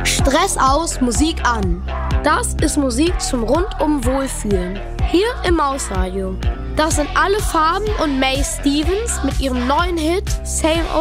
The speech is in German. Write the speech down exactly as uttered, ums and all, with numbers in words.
Stress aus, Musik an. Das ist Musik zum rundum Wohlfühlen. Hier im Mausradio. Das sind alle Farben und May Stevens mit ihrem neuen Hit Same